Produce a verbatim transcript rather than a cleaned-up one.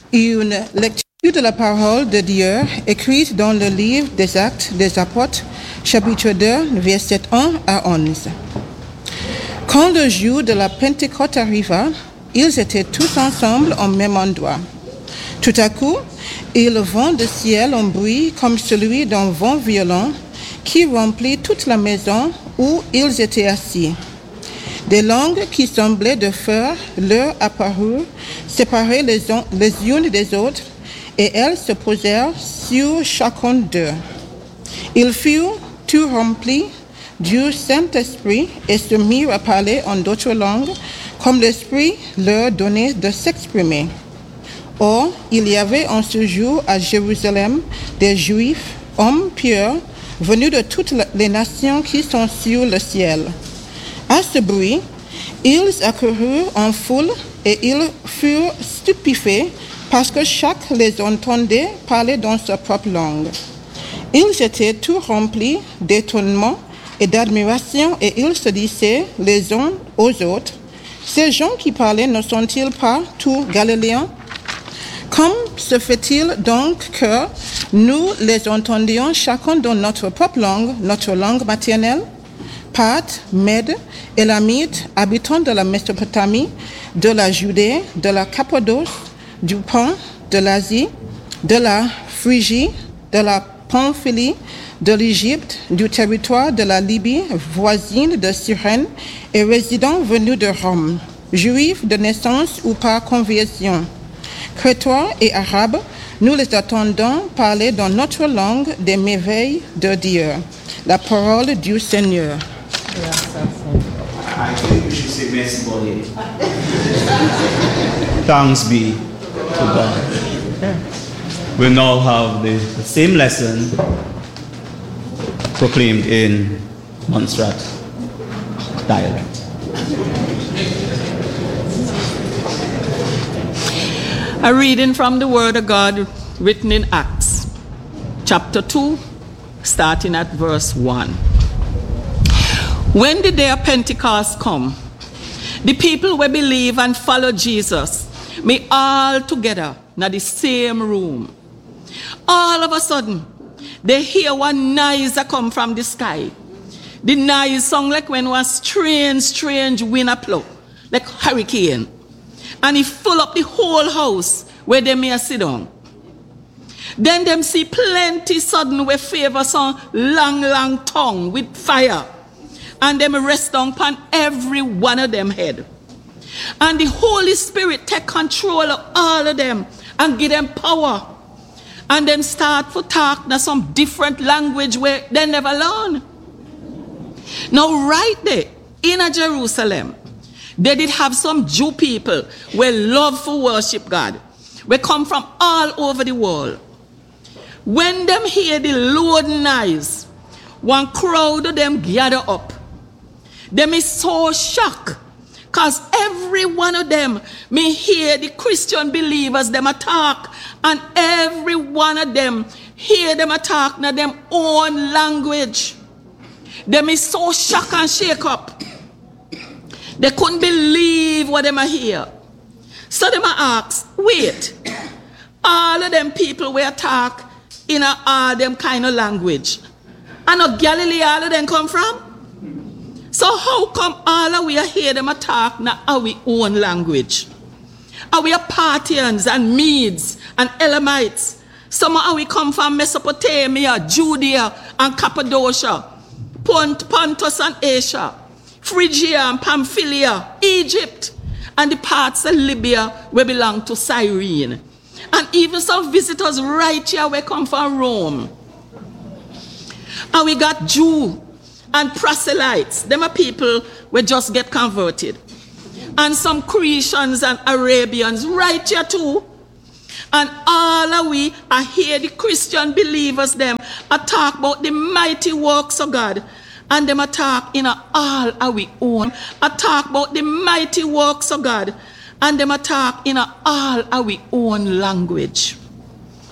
Une lecture de la parole de Dieu écrite dans le livre des Actes des Apôtres, chapitre deux, versets un à onze. Quand le jour de la Pentecôte arriva, ils étaient tous ensemble au même endroit. Tout à coup, il vint du ciel un bruit comme celui d'un vent violent qui remplit toute la maison où ils étaient assis. Des langues qui semblaient de feu leur apparurent, séparées les, on- les unes des autres, et elles se posèrent sur chacun d'eux. Ils furent tout remplis du Saint-Esprit et se mirent à parler en d'autres langues, comme l'Esprit leur donnait de s'exprimer. Or, il y avait en ce jour à Jérusalem des Juifs, hommes pieux, venus de toutes les nations qui sont sur le ciel. À ce bruit, ils accoururent en foule et ils furent stupéfaits parce que chaque les entendait parler dans sa propre langue. Ils étaient tous remplis d'étonnement et d'admiration et ils se disaient les uns aux autres, « Ces gens qui parlaient ne sont-ils pas tous galiléens ? Comment se fait-il donc que nous les entendions chacun dans notre propre langue, notre langue maternelle ? Parthes, Mèdes, Élamites, habitants de la Mésopotamie, de la Judée, de la Cappadoce, du Pont, de l'Asie, de la Phrygie, de la Pamphylie, de l'Égypte, du territoire de la Libye voisine de Cyrène et résidents venus de Rome, juifs de naissance ou par conversion, Crétois et Arabes, nous les attendons parler dans notre langue des merveilles de Dieu. La parole du Seigneur. I think we should say merci Bollier. Thanks be to God. We now have the, the same lesson proclaimed in Montserrat dialect. A reading from the Word of God written in Acts, chapter two, starting at verse one. When the day of Pentecost come, the people will believe and follow Jesus, me all together in the same room. All of a sudden, they hear one noise that come from the sky. The noise sound like when one strange, strange wind a blow, like hurricane. And it full up the whole house where they may sit down. Then them see plenty sudden where favor some long, long tongue with fire. And them rest down upon every one of them head. And the Holy Spirit take control of all of them and give them power. And them start to talk now some different language where they never learn. Now right there in Jerusalem, they did have some Jew people who love to worship God. We come from all over the world. When them hear the loud noise, one crowd of them gather up. Them is so shocked because every one of them may hear the Christian believers them attack, and every one of them hear them attack in their own language. Them is so shocked and shake up. They couldn't believe what them are hear. So them ask, wait, all of them people will attack in a, all them kind of language. And of Galilee all of them come from? So how come all of we are hear them attack in our own language? Are we Parthians and Medes and Elamites? Some of we come from Mesopotamia, Judea and Cappadocia, Pont, Pontus and Asia, Phrygia and Pamphylia, Egypt, and the parts of Libya where belong to Cyrene. And even some visitors right here where come from Rome. And we got Jew and proselytes. Them are people who just get converted. And some Cretians and Arabians right here too. And all of we are here, the Christian believers, them, are talk about the mighty works of God. And them attack in a all of we own. Attack about the mighty works of God. And them attack in a all of we own language.